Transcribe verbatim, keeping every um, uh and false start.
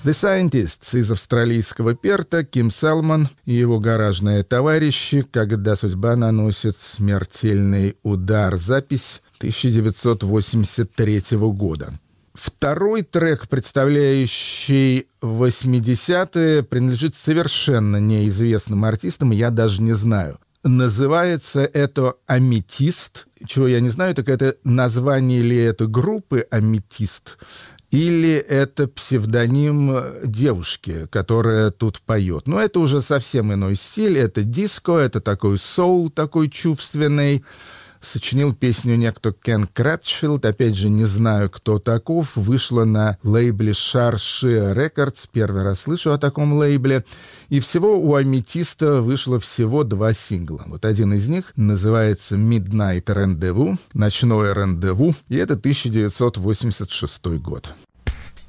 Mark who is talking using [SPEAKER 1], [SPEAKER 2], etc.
[SPEAKER 1] The Scientists из австралийского Перта, Ким Салмон и его гаражные товарищи, когда судьба наносит смертельный удар. Запись тысяча девятьсот восемьдесят третьего года. Второй трек, представляющий восьмидесятые, принадлежит совершенно неизвестным артистам, я даже не знаю. Называется это «Аметист». Чего я не знаю, так это название ли это группы «Аметист», или это псевдоним девушки, которая тут поет. Но это уже совсем иной стиль. Это диско, это такой соул, такой чувственный. Сочинил песню некто Кен Кратчфилд. Опять же, не знаю, кто таков. Вышла на лейбле Шарши Рекордс. Первый раз слышу о таком лейбле. И всего у Аметиста вышло всего два сингла. Вот один из них называется «Midnight Rendezvous», «Ночное рандеву». И это тысяча девятьсот восемьдесят шестой год.